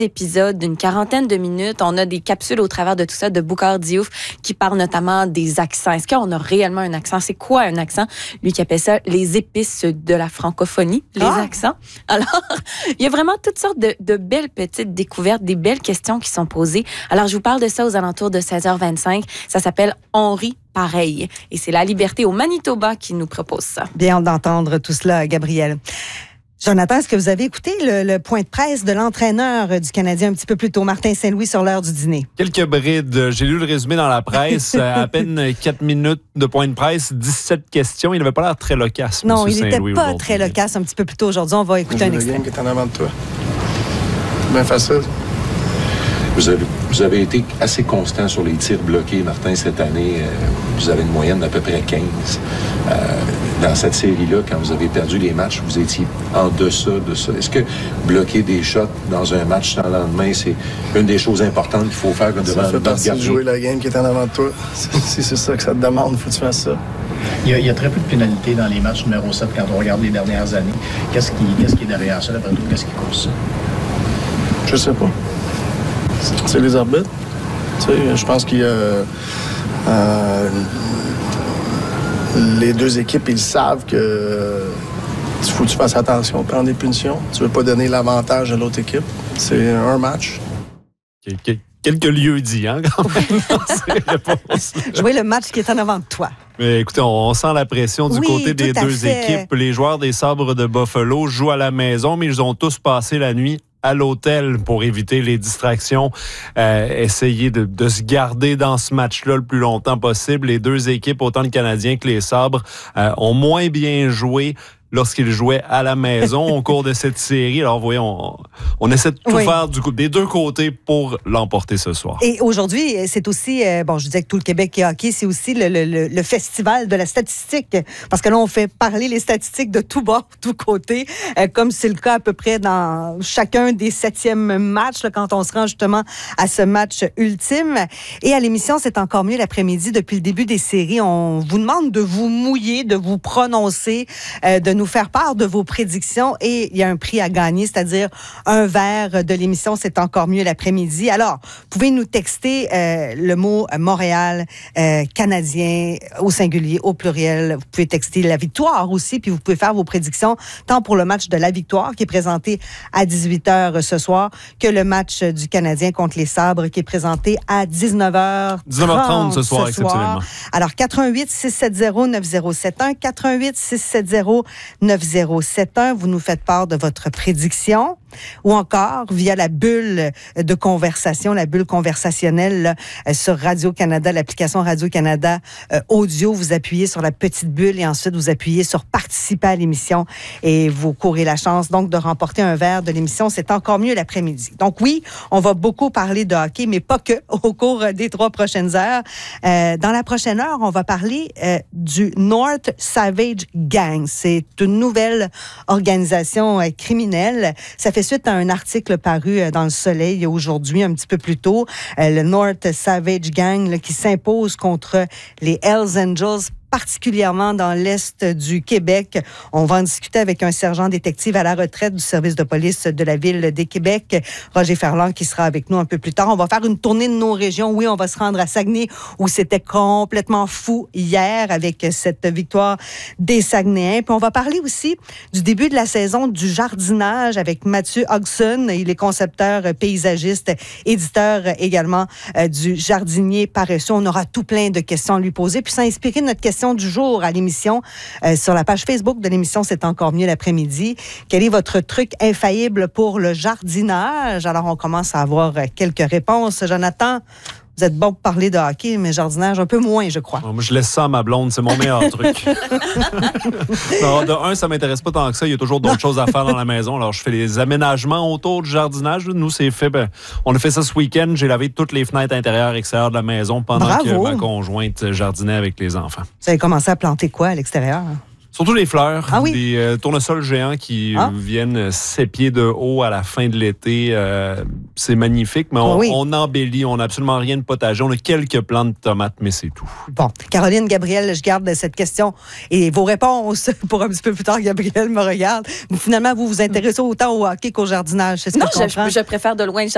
épisode d'une 40aine de minutes. On a des capsules au travers de tout ça de Boukhar Diouf qui parle notamment des accents. Est-ce qu'on a réellement un accent? C'est quoi un accent? Lui qui appelle ça les épices de la francophonie, les accents. Alors, il y a vraiment toutes sortes de belles petites découvertes, des belles questions qui sont posées. Alors, je vous parle de ça aux alentours de 16h25. Ça s'appelle On rit pareil. Et c'est La Liberté au Manitoba qui nous propose ça. Bien d'entendre tout cela, Gabrielle. Jonathan, est-ce que vous avez écouté le point de presse de l'entraîneur du Canadien un petit peu plus tôt, Martin Saint-Louis, sur l'heure du dîner? Quelques brides. J'ai lu le résumé dans la presse. À peine 4 minutes de point de presse, 17 questions. Il n'avait pas l'air très loquace, non, il n'était pas aujourd'hui. très loquace un petit peu plus tôt aujourd'hui. On va écouter un extrait. Le game qui est en avant de toi. Bien facile. Vous avez été assez constant sur les tirs bloqués, Martin, cette année. Vous avez une moyenne d'à peu près 15. Dans cette série-là, quand vous avez perdu les matchs, vous étiez en deçà de ça. Est-ce que bloquer des shots dans un match sans lendemain, c'est une des choses importantes qu'il faut faire devant ça fait notre partie gardien? de jouer la game qui est en avant de toi. Si c'est ça que ça te demande, il faut que tu fasses ça. Il y a très peu de pénalités dans les matchs numéro 7 quand on regarde les dernières années. Qu'est-ce qui est derrière ça, d'après toi? Qu'est-ce qui cause ça? Je sais pas. C'est les arbitres. Tu sais, je pense qu'il y a... les deux équipes, ils savent que il faut que tu fasses attention, prendre des punitions. Tu veux pas donner l'avantage à l'autre équipe. C'est un match. Quelques lieux dits, hein, quand même, dans ces réponses. Jouer le match qui est en avant de toi. Mais écoutez, on sent la pression du côté des deux équipes. Les joueurs des Sabres de Buffalo jouent à la maison, mais ils ont tous passé la nuit à l'hôtel pour éviter les distractions, essayer de se garder dans ce match-là le plus longtemps possible. Les deux équipes, autant le Canadien que les Sabres, ont moins bien joué lorsqu'ils jouaient à la maison au cours de cette série. Alors, vous voyez, on essaie de tout faire des deux côtés pour l'emporter ce soir. Et aujourd'hui, c'est aussi, je disais que tout le Québec est hockey, c'est aussi le festival de la statistique. Parce que là, on fait parler les statistiques de tout bord, de tout côté, comme c'est le cas à peu près dans chacun des 7e matchs, là, quand on se rend justement à ce match ultime. Et à l'émission, c'est encore mieux l'après-midi. Depuis le début des séries, on vous demande de vous mouiller, de vous prononcer, de nous faire part de vos prédictions et il y a un prix à gagner, c'est-à-dire un verre de l'émission. C'est encore mieux l'après-midi. Alors, vous pouvez nous texter le mot Montréal, Canadien au singulier, au pluriel. Vous pouvez texter la victoire aussi, puis vous pouvez faire vos prédictions tant pour le match de la victoire qui est présenté à 18h ce soir que le match du Canadien contre les Sabres qui est présenté à 19h30 ce soir, exceptionnellement. Alors, 88 670 9071, 88 670 9071, vous nous faites part de votre prédiction ou encore via la bulle de conversation, la bulle conversationnelle là, sur Radio-Canada, l'application Radio-Canada audio. Vous appuyez sur la petite bulle et ensuite vous appuyez sur participer à l'émission et vous courez la chance donc de remporter un verre de l'émission. C'est encore mieux l'après-midi. Donc oui, on va beaucoup parler de hockey, mais pas que au cours des 3 prochaines heures. Dans la prochaine heure, on va parler du North Savage Gang. C'est une nouvelle organisation criminelle. Ça fait suite à un article paru dans Le Soleil aujourd'hui, un petit peu plus tôt. Le North Savage Gang là, qui s'impose contre les Hells Angels, particulièrement dans l'Est du Québec. On va en discuter avec un sergent détective à la retraite du service de police de la Ville de Québec, Roger Ferland, qui sera avec nous un peu plus tard. On va faire une tournée de nos régions. Oui, on va se rendre à Saguenay, où c'était complètement fou hier avec cette victoire des Saguenayens. Puis on va parler aussi du début de la saison du jardinage avec Mathieu Hodgson. Il est concepteur paysagiste, éditeur également du Jardinier paresseux. On aura tout plein de questions à lui poser. Puis s'inspirer de notre question du jour à l'émission. Sur la page Facebook de l'émission, c'est encore mieux l'après-midi. Quel est votre truc infaillible pour le jardinage? Alors, on commence à avoir quelques réponses. Jonathan, vous êtes bon pour parler de hockey, mais jardinage, un peu moins, je crois. Moi, je laisse ça à ma blonde, c'est mon meilleur truc. Non, de un, ça m'intéresse pas tant que ça. Il y a toujours d'autres choses à faire dans la maison. Alors, je fais les aménagements autour du jardinage. Nous, c'est fait. On a fait ça ce week-end. J'ai lavé toutes les fenêtres intérieures et extérieures de la maison pendant que ma conjointe jardinait avec les enfants. Vous avez commencé à planter quoi à l'extérieur? Surtout les fleurs, des tournesols géants qui viennent 7 pieds de haut à la fin de l'été. C'est magnifique, mais on embellit. On n'a absolument rien de potager. On a quelques plants de tomates, mais c'est tout. Bon, Caroline, Gabriel, je garde cette question et vos réponses pour un petit peu plus tard. Gabriel me regarde. Finalement, vous vous intéressez autant au hockey qu'au jardinage. C'est ce que je comprends. Je préfère de loin le jardinage.